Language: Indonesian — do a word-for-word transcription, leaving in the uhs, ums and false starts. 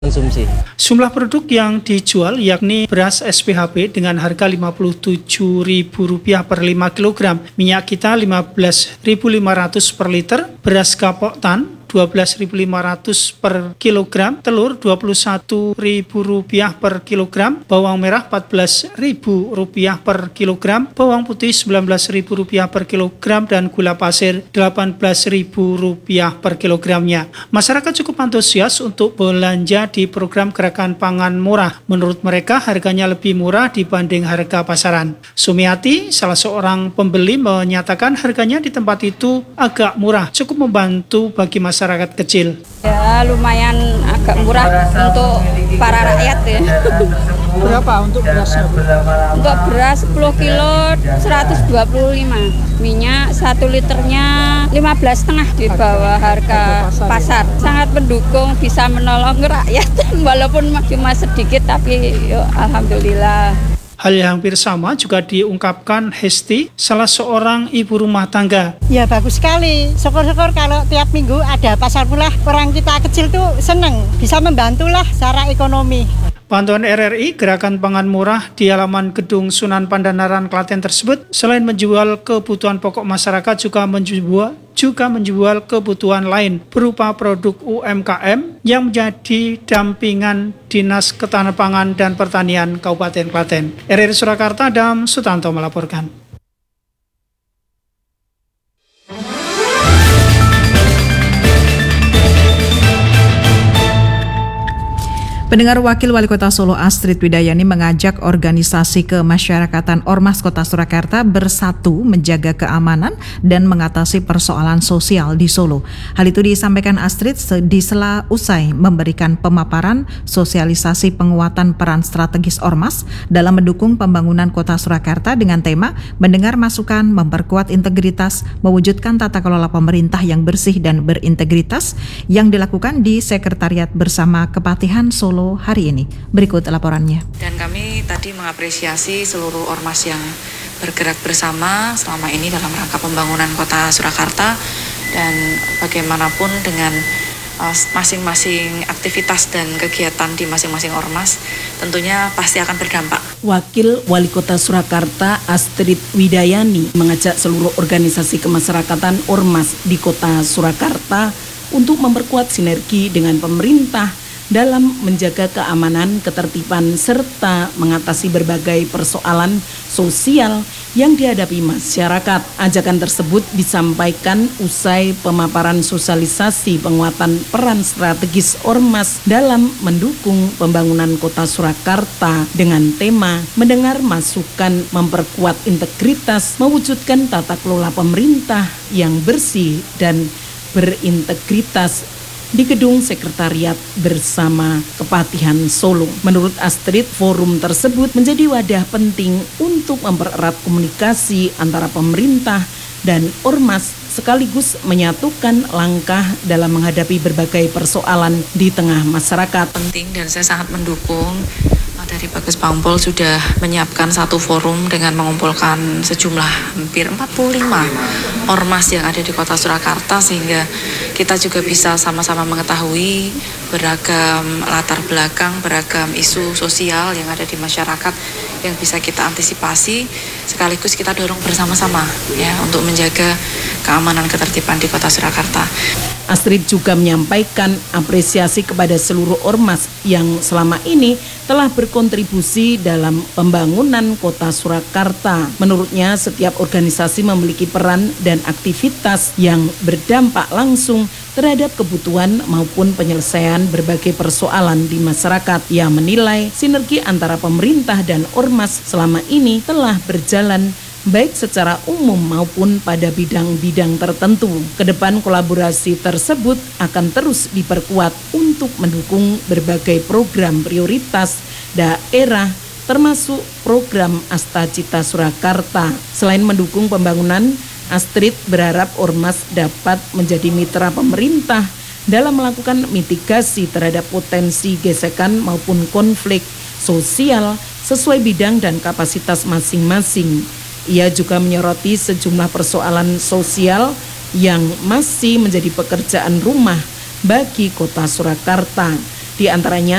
konsumsi. Jumlah produk yang dijual yakni beras S P H B dengan harga lima puluh tujuh ribu rupiah per lima kilogram, minyak kita lima belas ribu lima ratus per liter, beras kapok tan dua belas ribu lima ratus per kilogram, telur dua puluh satu ribu rupiah per kilogram, bawang merah empat belas ribu rupiah per kilogram, bawang putih sembilan belas ribu rupiah per kilogram, dan gula pasir delapan belas ribu rupiah per kilogramnya. Masyarakat cukup antusias untuk belanja di program Gerakan Pangan Murah. Menurut mereka harganya lebih murah dibanding harga pasaran. Sumiati, salah seorang pembeli, menyatakan harganya di tempat itu agak murah, cukup membantu bagi masyarakat masyarakat kecil. Ya lumayan agak murah untuk para rakyat ya. Berapa untuk berasnya? Untuk beras sepuluh kilo seratus dua puluh lima, minyak satu liternya lima belas setengah di bawah harga pasar. Sangat mendukung, bisa menolong rakyat walaupun cuma sedikit tapi yuk, alhamdulillah. Hal yang hampir sama juga diungkapkan Hesti, salah seorang ibu rumah tangga. Ya bagus sekali, syukur-syukur kalau tiap minggu ada pasar murah, orang kita kecil tuh seneng, bisa membantulah secara ekonomi. Bantuan R R I Gerakan Pangan Murah di halaman Gedung Sunan Pandanaran Klaten tersebut selain menjual kebutuhan pokok masyarakat juga menjual juga menjual kebutuhan lain berupa produk U M K M yang menjadi dampingan Dinas Ketahanan Pangan dan Pertanian Kabupaten Klaten. R R I Surakarta, Adam Sutanto melaporkan. Pendengar, Wakil Wali Kota Solo Astrid Widayani mengajak organisasi kemasyarakatan Ormas Kota Surakarta bersatu menjaga keamanan dan mengatasi persoalan sosial di Solo. Hal itu disampaikan Astrid di sela usai memberikan pemaparan sosialisasi penguatan peran strategis Ormas dalam mendukung pembangunan Kota Surakarta dengan tema mendengar masukan, memperkuat integritas, mewujudkan tata kelola pemerintah yang bersih dan berintegritas yang dilakukan di Sekretariat Bersama Kepatihan Solo hari ini. Berikut laporannya. Dan kami tadi mengapresiasi seluruh ormas yang bergerak bersama selama ini dalam rangka pembangunan Kota Surakarta, dan bagaimanapun dengan uh, masing-masing aktivitas dan kegiatan di masing-masing ormas tentunya pasti akan berdampak. Wakil Wali Kota Surakarta Astrid Widayani mengajak seluruh organisasi kemasyarakatan ormas di Kota Surakarta untuk memperkuat sinergi dengan pemerintah dalam menjaga keamanan, ketertiban, serta mengatasi berbagai persoalan sosial yang dihadapi masyarakat. Ajakan tersebut disampaikan usai pemaparan sosialisasi penguatan peran strategis Ormas dalam mendukung pembangunan Kota Surakarta dengan tema mendengar masukan, memperkuat integritas, mewujudkan tata kelola pemerintah yang bersih dan berintegritas di Gedung Sekretariat Bersama Kepatihan Solo. Menurut Astrid, forum tersebut menjadi wadah penting untuk mempererat komunikasi antara pemerintah dan ormas sekaligus menyatukan langkah dalam menghadapi berbagai persoalan di tengah masyarakat. Penting, dan saya sangat mendukung dari Bagus Pangpol sudah menyiapkan satu forum dengan mengumpulkan sejumlah hampir empat puluh lima ormas yang ada di Kota Surakarta, sehingga kita juga bisa sama-sama mengetahui beragam latar belakang, beragam isu sosial yang ada di masyarakat yang bisa kita antisipasi, sekaligus kita dorong bersama-sama ya untuk menjaga keamanan ketertiban di Kota Surakarta. Astrid juga menyampaikan apresiasi kepada seluruh ormas yang selama ini telah berkontribusi dalam pembangunan Kota Surakarta. Menurutnya, setiap organisasi memiliki peran dan aktivitas yang berdampak langsung terhadap kebutuhan maupun penyelesaian berbagai persoalan di masyarakat. Ia menilai sinergi antara pemerintah dan ormas selama ini telah berjalan baik secara umum maupun pada bidang-bidang tertentu. Kedepan kolaborasi tersebut akan terus diperkuat untuk mendukung berbagai program prioritas daerah termasuk program Astacita Surakarta. Selain mendukung pembangunan, Astrid berharap ormas dapat menjadi mitra pemerintah dalam melakukan mitigasi terhadap potensi gesekan maupun konflik sosial sesuai bidang dan kapasitas masing-masing. Ia juga menyoroti sejumlah persoalan sosial yang masih menjadi pekerjaan rumah bagi Kota Surakarta. Di antaranya